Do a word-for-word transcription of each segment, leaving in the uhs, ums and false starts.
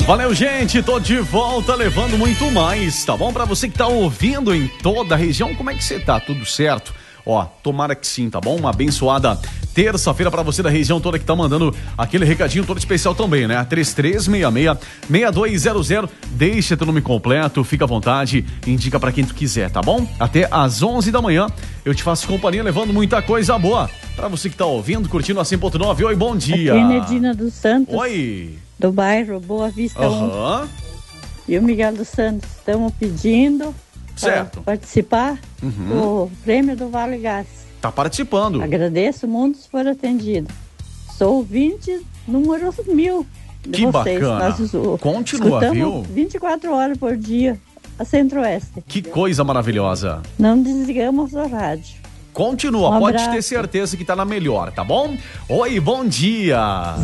Valeu, gente, tô de volta levando muito mais, tá bom? Pra você que tá ouvindo em toda a região, como é que você tá? Tudo certo? Ó, tomara que sim, tá bom? Uma abençoada terça-feira pra você da região toda que tá mandando aquele recadinho todo especial também, né? três três seis seis, seis dois zero zero, deixa teu nome completo, fica à vontade, indica pra quem tu quiser, tá bom? Até às onze da manhã eu te faço companhia levando muita coisa boa pra você que tá ouvindo, curtindo a cem ponto nove. Oi, bom dia. Aqui é Medina dos Santos. Oi. Do bairro Boa Vista Aham. um. E o Miguel dos Santos estamos pedindo Certo. para participar Uhum. do prêmio do Vale Gás. Tá participando. Agradeço muito se for atendido. Sou ouvinte número mil de Que vocês. bacana. Nós o- Continua, escutamos viu? vinte e quatro horas por dia a Centro-Oeste. Que coisa maravilhosa. Não desligamos o rádio. Continua, Um pode abraço. ter certeza que tá na melhor, tá bom? Oi, bom dia.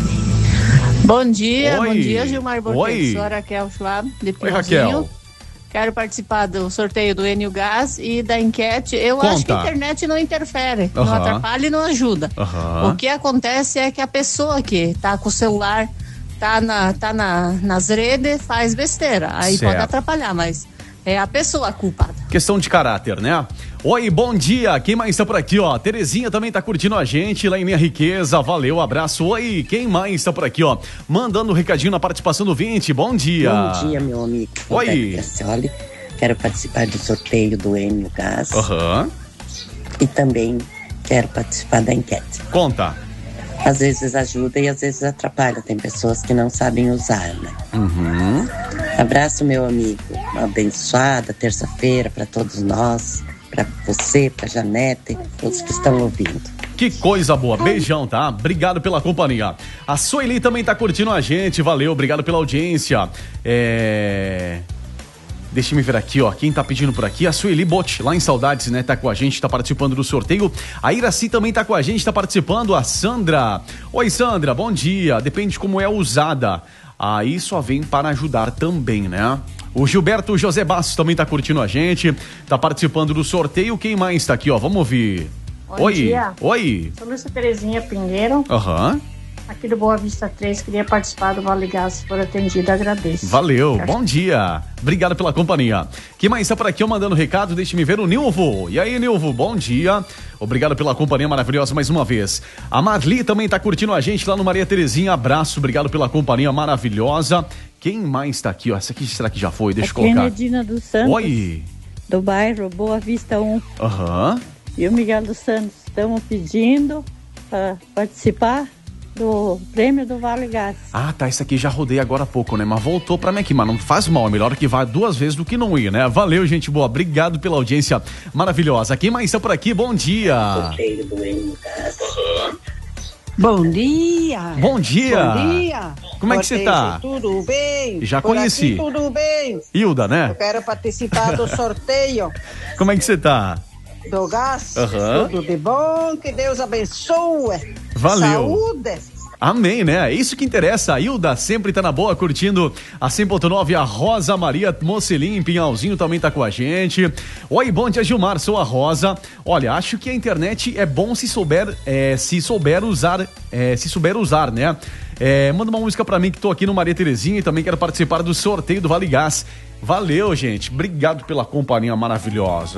Bom dia, Oi. bom dia, Gilmar Oi. Borges. Sou a Raquel Schwab, de Oi, Pinhãozinho. Raquel. Quero participar do sorteio do Enio Gás e da enquete. Eu acho que a Conta. internet não interfere, não Aham. atrapalha e não ajuda. Aham. O que acontece é que a pessoa que tá com o celular, tá, na, tá na, nas redes, faz besteira. Aí Certo. pode atrapalhar, mas é a pessoa culpada. Questão de caráter, né? Oi, bom dia. Quem mais tá por aqui, ó? Terezinha também tá curtindo a gente lá em Minha Riqueza. Valeu, abraço. Oi, quem mais tá por aqui, ó? Mandando um recadinho na participação do vinte. Bom dia. Bom dia, meu amigo. Oi. Roberto Cassioli. Quero participar do sorteio do Enio Gás Aham. e também quero participar da enquete. Conta. Às vezes ajuda e às vezes atrapalha. Tem pessoas que não sabem usar, né? Uhum. Abraço, meu amigo. Uma abençoada terça-feira para todos nós, para você, para Janete, todos que estão ouvindo. Que coisa boa, beijão, tá? Obrigado pela companhia. A Sueli também tá curtindo a gente, valeu, obrigado pela audiência. É... Deixa eu ver aqui, ó, quem tá pedindo por aqui, a Sueli Bot, lá em Saudades, né, tá com a gente, tá participando do sorteio. A Iraci também tá com a gente, tá participando, a Sandra. Oi, Sandra, bom dia, depende de como é usada. Aí só vem para ajudar também, né? O Gilberto José Bastos também tá curtindo a gente, tá participando do sorteio. Quem mais tá aqui, ó, vamos ouvir. Bom Oi, dia. oi. Sou Lúcia Terezinha Pinheiro, Aham. aqui do Boa Vista três. Queria participar do Vale Gás. Se for atendido, agradeço. Valeu, bom dia. Obrigado pela companhia. Quem mais está por aqui, eu mandando recado, deixe-me ver o Nilvo. E aí, Nilvo, bom dia. Obrigado pela companhia maravilhosa mais uma vez. A Marli também está curtindo a gente lá no Maria Terezinha. Abraço, obrigado pela companhia maravilhosa. Quem mais está aqui? Ó, essa aqui será que já foi? Deixa eu Aqui é colocar. Medina dos Santos. Oi. Do bairro Boa Vista um. Aham. E o Miguel dos Santos estamos pedindo para participar do prêmio do Vale Gás. Ah, tá, isso aqui já rodei agora há pouco, né? Mas voltou pra mim aqui, mas não faz mal, é melhor que vá duas vezes do que não ir, né? Valeu, gente boa, obrigado pela audiência maravilhosa. Quem mais está por aqui? Bom dia. Sorteio do Enio Gás. Bom dia! Bom dia. Bom dia! Como é que você tá? Tudo bem? Já Por conheci. aqui, tudo bem? Hilda, né? Eu quero participar do sorteio Como é que você tá? do gás. Aham. Tudo de bom, que Deus abençoe. Valeu. Saúde. Amém, né? É isso que interessa. A Hilda sempre tá na boa, curtindo a cem ponto nove. A Rosa Maria Mocelim, Pinhalzinho também tá com a gente. Oi, bom dia, Gilmar. Sou a Rosa. Olha, acho que a internet é bom se souber, é, se souber usar, é, se souber usar, né? É, manda uma música pra mim que tô aqui no Maria Terezinha e também quero participar do sorteio do Vale Gás. Valeu, gente. Obrigado pela companhia maravilhosa.